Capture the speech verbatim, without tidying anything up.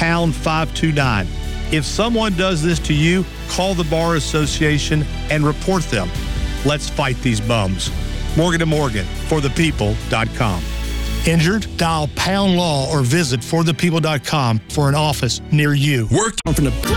pound five two nine. If someone does this to you, call the Bar Association and report them. Let's fight these bums. Morgan and Morgan, for the people dot com. Injured? Dial pound law or visit for the people dot com for an office near you. Work from the